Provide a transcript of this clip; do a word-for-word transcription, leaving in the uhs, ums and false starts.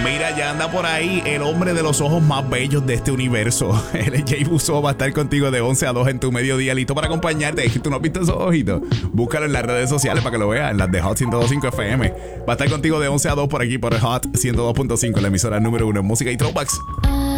Mira, ya anda por ahí el hombre de los ojos más bellos de este universo. Él es Jay Busso, va a estar contigo de once a dos en tu mediodía, listo para acompañarte. Es que tú no has visto esos ojitos. Búscalo en las redes sociales para que lo veas, en las de Hot ciento dos punto cinco F M. Va a estar contigo de once a dos por aquí, por el Hot ciento dos punto cinco, la emisora número uno en música y throwbacks.